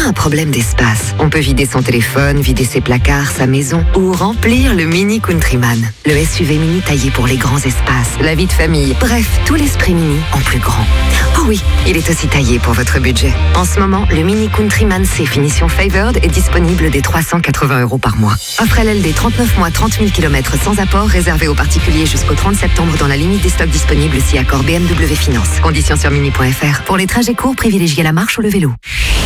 un problème d'espace. On peut vider son téléphone, vider ses placards, sa maison ou remplir le Mini Countryman. Le SUV Mini taillé pour les grands espaces, la vie de famille. Bref, tout l'esprit Mini en plus grand. Oh oui, il est aussi taillé pour votre budget. En ce moment, le Mini Countryman C finition Favored est disponible dès 380 € par mois. Offre LLD 39 mois, 30 000 km sans apport, réservé aux particuliers jusqu'au 30 septembre dans la limite des stocks disponibles si accord BMW Finance. Conditions sur mini.fr. Pour les trajets courts, privilégiez la marche ou le vélo.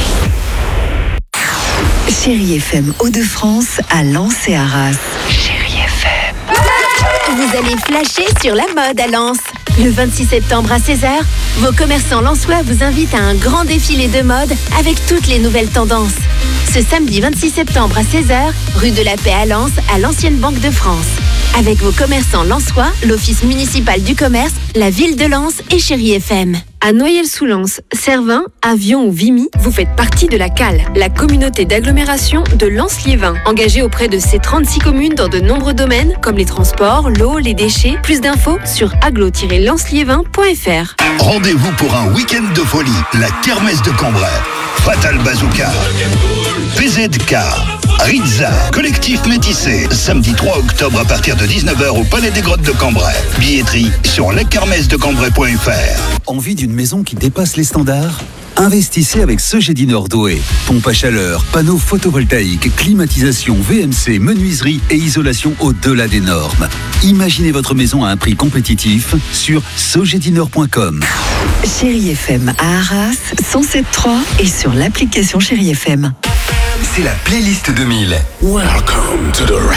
Chérie FM Hauts-de-France à Lens et Arras. Chérie FM. Vous allez flasher sur la mode à Lens. Le 26 septembre à 16h, vos commerçants lensois vous invitent à un grand défilé de mode avec toutes les nouvelles tendances. Ce samedi 26 septembre à 16h, rue de la Paix à Lens, à l'ancienne Banque de France. Avec vos commerçants lensois, l'Office municipal du commerce, la ville de Lens et Chérie FM. À Noyelles-sous-Lens, Servin, Avion ou Vimy, vous faites partie de la CAL, la communauté d'agglomération de Lens-Liévin, engagée auprès de ces 36 communes dans de nombreux domaines comme les transports, l'eau, les déchets. Plus d'infos sur agglo-lensliévin.fr. Rendez-vous pour un week-end de folie, la kermesse de Cambrai. Fatal Bazooka, PZK, Rizza, Collectif Métissé, samedi 3 octobre à partir de 19h au Palais des Grottes de Cambrai. Billetterie sur lakermessedecambrai.fr. Envie d'une maison qui dépasse les standards ? Investissez avec Sogedi Nord-Douai. Pompe à chaleur, panneaux photovoltaïques, climatisation, VMC, menuiserie et isolation au-delà des normes. Imaginez votre maison à un prix compétitif sur sogedinord.com. Chérie FM à Arras, 107.3 et sur l'application Chérie FM. C'est la playlist 2000. Welcome to the